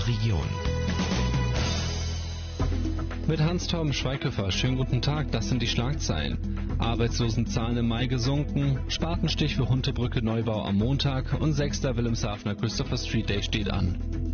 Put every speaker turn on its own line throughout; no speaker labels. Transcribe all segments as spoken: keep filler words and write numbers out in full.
Region.
Mit Hans-Torben Schweighöfer, schönen guten Tag, das sind die Schlagzeilen. Arbeitslosenzahlen im Mai gesunken, Spatenstich für Huntebrücke Neubau am Montag und sechster Wilhelmshavener Christopher Street Day steht an.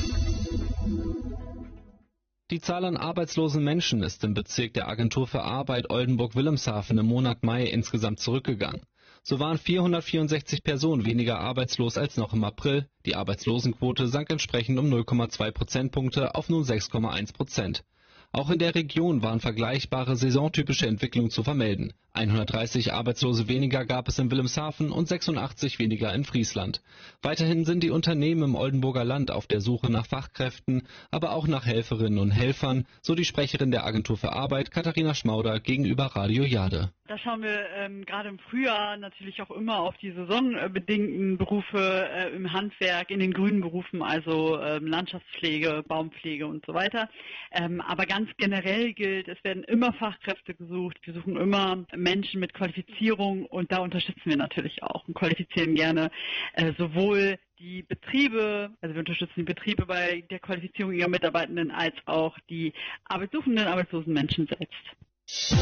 Die Zahl an arbeitslosen Menschen ist im Bezirk der Agentur für Arbeit Oldenburg-Wilhelmshaven im Monat Mai insgesamt zurückgegangen. So waren vierhundertvierundsechzig Personen weniger arbeitslos als noch im April. Die Arbeitslosenquote sank entsprechend um null Komma zwei Prozentpunkte auf nun sechs Komma eins Prozent. Auch in der Region waren vergleichbare saisontypische Entwicklungen zu vermelden. hundertdreißig Arbeitslose weniger gab es in Wilhelmshaven und sechsundachtzig weniger in Friesland. Weiterhin sind die Unternehmen im Oldenburger Land auf der Suche nach Fachkräften, aber auch nach Helferinnen und Helfern, so die Sprecherin der Agentur für Arbeit, Katharina Schmauder, gegenüber Radio Jade.
Da schauen wir ähm, gerade im Frühjahr natürlich auch immer auf die saisonbedingten Berufe äh, im Handwerk, in den grünen Berufen, also ähm, Landschaftspflege, Baumpflege und so weiter. Ähm, aber ganz generell gilt, es werden immer Fachkräfte gesucht. Wir suchen immer Menschen mit Qualifizierung und da unterstützen wir natürlich auch und qualifizieren gerne äh, sowohl die Betriebe, also wir unterstützen die Betriebe bei der Qualifizierung ihrer Mitarbeitenden als auch die arbeitssuchenden, arbeitslosen Menschen selbst.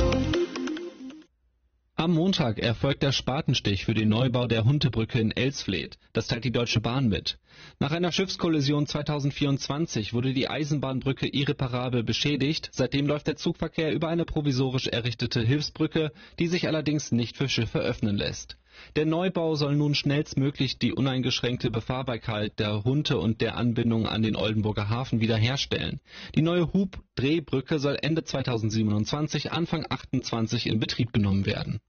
Am Montag erfolgt der Spatenstich für den Neubau der Huntebrücke in Elsfleth. Das teilt die Deutsche Bahn mit. Nach einer Schiffskollision zweitausendvierundzwanzig wurde die Eisenbahnbrücke irreparabel beschädigt. Seitdem läuft der Zugverkehr über eine provisorisch errichtete Hilfsbrücke, die sich allerdings nicht für Schiffe öffnen lässt. Der Neubau soll nun schnellstmöglich die uneingeschränkte Befahrbarkeit der Hunte und der Anbindung an den Oldenburger Hafen wiederherstellen. Die neue Hub-Drehbrücke soll Ende zweitausendsiebenundzwanzig, Anfang achtundzwanzig in Betrieb genommen werden.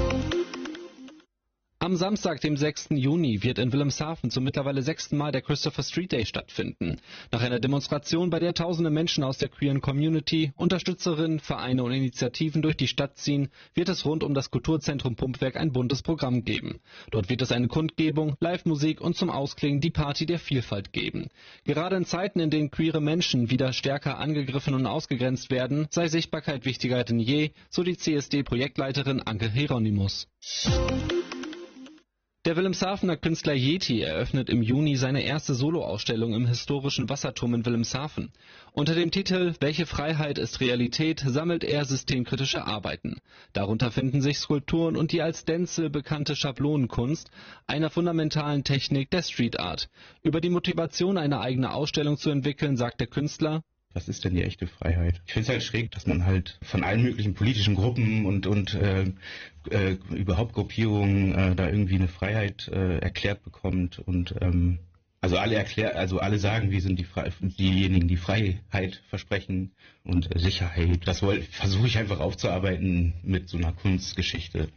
Am Samstag, dem sechsten Juni, wird in Wilhelmshaven zum mittlerweile sechsten Mal der Christopher Street Day stattfinden. Nach einer Demonstration, bei der tausende Menschen aus der queeren Community, Unterstützerinnen, Vereine und Initiativen durch die Stadt ziehen, wird es rund um das Kulturzentrum Pumpwerk ein buntes Programm geben. Dort wird es eine Kundgebung, Live-Musik und zum Ausklingen die Party der Vielfalt geben. Gerade in Zeiten, in denen queere Menschen wieder stärker angegriffen und ausgegrenzt werden, sei Sichtbarkeit wichtiger denn je, so die C S D-Projektleiterin Anke Hieronymus. Der Wilhelmshavener Künstler Yeti eröffnet im Juni seine erste Soloausstellung im historischen Wasserturm in Wilhelmshaven. Unter dem Titel »Welche Freiheit ist Realität« sammelt er systemkritische Arbeiten. Darunter finden sich Skulpturen und die als Stencil bekannte Schablonenkunst, einer fundamentalen Technik der Street Art. Über die Motivation, eine eigene Ausstellung zu entwickeln, sagt der Künstler:
Was ist denn die echte Freiheit? Ich finde es halt schräg, dass man halt von allen möglichen politischen Gruppen und und äh, äh, überhaupt Gruppierungen äh, da irgendwie eine Freiheit äh, erklärt bekommt und ähm, also alle erklär, also alle sagen, wir sind die Fre diejenigen, die Freiheit versprechen und äh, Sicherheit. Das versuche ich einfach aufzuarbeiten mit so einer Kunstgeschichte.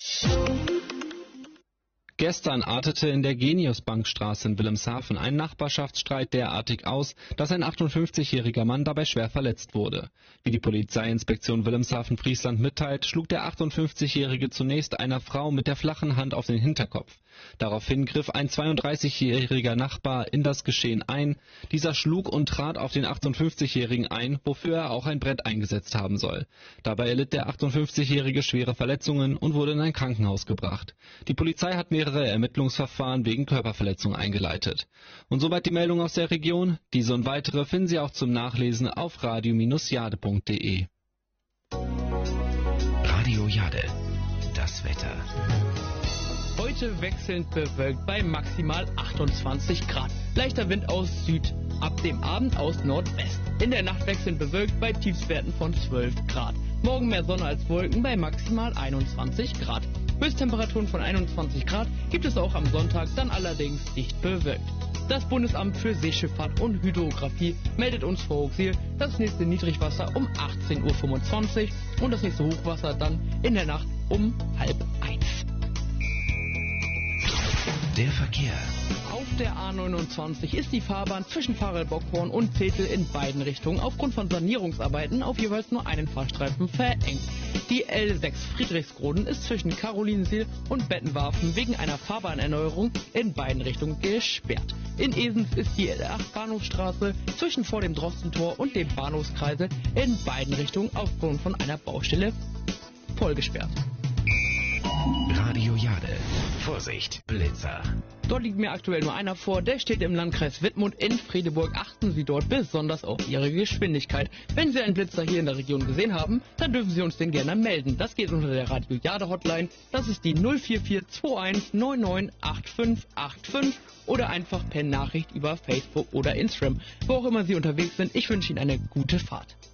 Gestern artete in der Geniusbankstraße in Wilhelmshaven ein Nachbarschaftsstreit derartig aus, dass ein achtundfünfzigjähriger Mann dabei schwer verletzt wurde. Wie die Polizeiinspektion Wilhelmshaven-Friesland mitteilt, schlug der achtundfünfzigjährige zunächst einer Frau mit der flachen Hand auf den Hinterkopf. Daraufhin griff ein zweiunddreißigjähriger Nachbar in das Geschehen ein. Dieser schlug und trat auf den achtundfünfzigjährigen ein, wofür er auch ein Brett eingesetzt haben soll. Dabei erlitt der achtundfünfzigjährige schwere Verletzungen und wurde in ein Krankenhaus gebracht. Die Polizei hat mehrere Ermittlungsverfahren wegen Körperverletzung eingeleitet. Und soweit die Meldung aus der Region. Diese und weitere finden Sie auch zum Nachlesen auf radio Bindestrich jade punkt de.
Radio Jade. Das Wetter.
Heute wechselnd bewölkt bei maximal achtundzwanzig Grad. Leichter Wind aus Süd, ab dem Abend aus Nordwest. In der Nacht wechselnd bewölkt bei Tiefstwerten von zwölf Grad. Morgen mehr Sonne als Wolken bei maximal einundzwanzig Grad. Höchsttemperaturen von einundzwanzig Grad gibt es auch am Sonntag, dann allerdings dicht bewölkt. Das Bundesamt für Seeschifffahrt und Hydrographie meldet uns vor Hochsiel das nächste Niedrigwasser um achtzehn Uhr fünfundzwanzig und das nächste Hochwasser dann in der Nacht um halb eins.
Der Verkehr.
Auf der A neunundzwanzig ist die Fahrbahn zwischen Farel-Bockhorn und Zetel in beiden Richtungen aufgrund von Sanierungsarbeiten auf jeweils nur einen Fahrstreifen verengt. Die L sechs Friedrichsroden ist zwischen Carolinensiel und Bettenwarfen wegen einer Fahrbahnerneuerung in beiden Richtungen gesperrt. In Esens ist die L acht Bahnhofstraße zwischen vor dem Drostentor und dem Bahnhofskreisel in beiden Richtungen aufgrund von einer Baustelle vollgesperrt.
Radio Radio Jade. Vorsicht, Blitzer.
Dort liegt mir aktuell nur einer vor, der steht im Landkreis Wittmund in Fredeburg. Achten Sie dort besonders auf Ihre Geschwindigkeit. Wenn Sie einen Blitzer hier in der Region gesehen haben, dann dürfen Sie uns den gerne melden. Das geht unter der Radio Jade Hotline. Das ist die null vier vier zwei eins neun neun acht fünf acht fünf oder einfach per Nachricht über Facebook oder Instagram. Wo auch immer Sie unterwegs sind, ich wünsche Ihnen eine gute Fahrt.